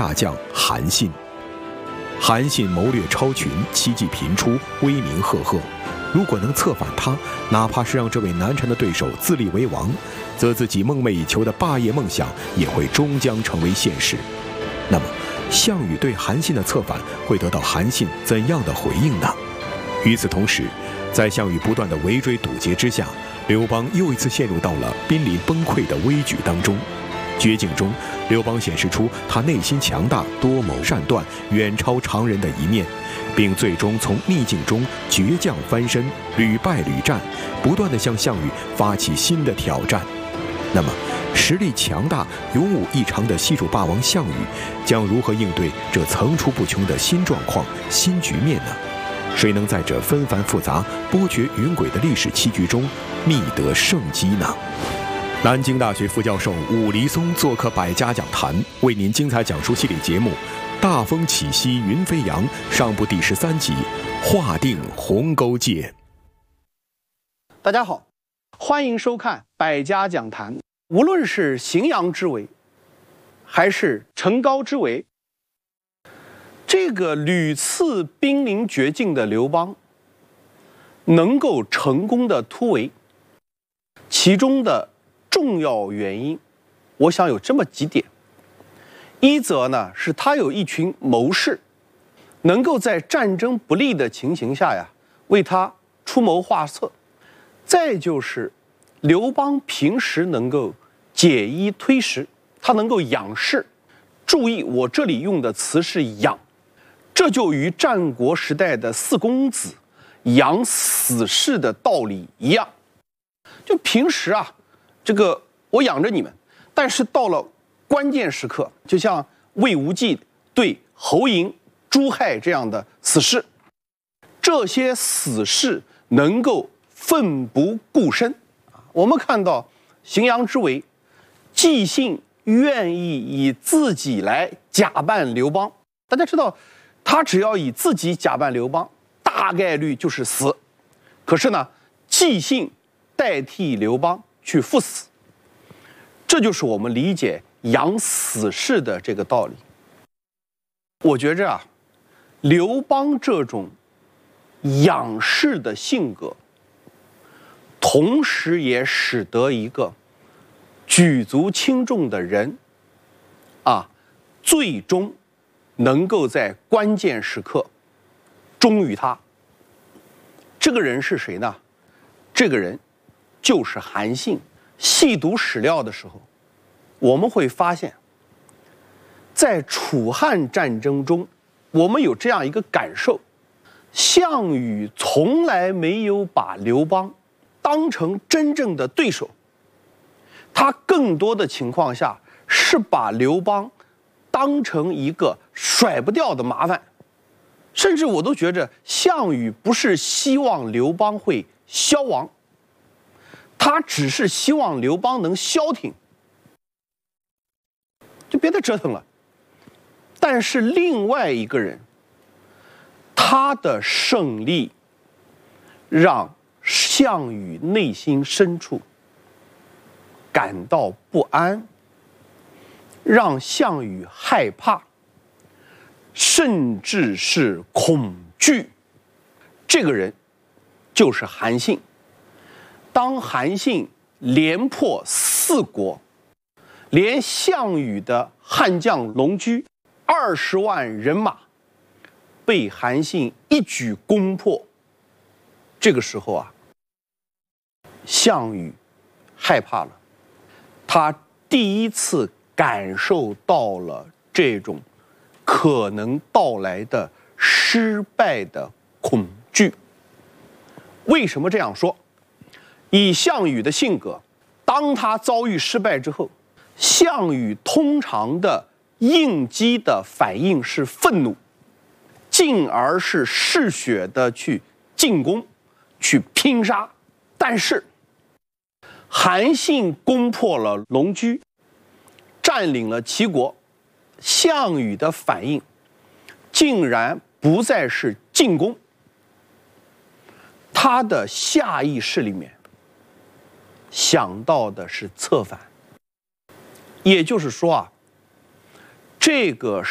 大将韩信。韩信谋略超群，奇技频出，威名赫赫。如果能策反他，哪怕是让这位难缠的对手自立为王，则自己梦寐以求的霸业梦想也会终将成为现实。那么，项羽对韩信的策反会得到韩信怎样的回应呢？与此同时，在项羽不断的围追堵截之下，刘邦又一次陷入到了濒临崩溃的危局当中。绝境中，刘邦显示出他内心强大、多谋善断、远超常人的一面，并最终从逆境中倔强翻身，屡败屡战，不断地向项羽发起新的挑战。那么，实力强大、勇武异常的西楚霸王项羽，将如何应对这层出不穷的新状况、新局面呢？谁能在这纷繁复杂、波谲云诡的历史棋局中觅得胜机呢？南京大学副教授武黎松做客百家讲坛，为您精彩讲述系列节目《大风起兮云飞扬》上部第13集，划定鸿沟界。 大家好，欢迎收看百家讲坛。无论是荥阳之围，还是陈高之围，这个屡次濒临绝境的刘邦，能够成功的突围，其中的重要原因，我想有这么几点。一则呢，是他有一群谋士，能够在战争不利的情形下呀，为他出谋划策。再就是刘邦平时能够解衣推食，他能够养士。注意，我这里用的词是养，这就与战国时代的四公子养死士的道理一样。就平时啊，这个我养着你们，但是到了关键时刻，就像魏无忌对侯嬴、朱亥这样的死士，这些死士能够奋不顾身。我们看到荥阳之围，纪信愿意以自己来假扮刘邦。大家知道，他只要以自己假扮刘邦，大概率就是死。可是呢，纪信代替刘邦去赴死，这就是我们理解养死士的这个道理。我觉着啊，刘邦这种养士的性格，同时也使得一个举足轻重的人最终能够在关键时刻忠于他。这个人是谁呢？这个人就是韩信。细读史料的时候，我们会发现，在楚汉战争中，我们有这样一个感受：项羽从来没有把刘邦当成真正的对手，他更多的情况下是把刘邦当成一个甩不掉的麻烦。甚至我都觉着项羽不是希望刘邦会消亡，他只是希望刘邦能消停，就别再折腾了。但是另外一个人，他的胜利让项羽内心深处感到不安，让项羽害怕，甚至是恐惧。这个人就是韩信。当韩信连破4国，连项羽的悍将龙驹20万人马被韩信一举攻破，这个时候啊，项羽害怕了，他第一次感受到了这种可能到来的失败的恐惧。为什么这样说？以项羽的性格，当他遭遇失败之后，项羽通常的应激的反应是愤怒，进而是嗜血的去进攻，去拼杀。但是韩信攻破了龙驹，占领了齐国，项羽的反应竟然不再是进攻，他的下意识里面想到的是策反。也就是说啊，这个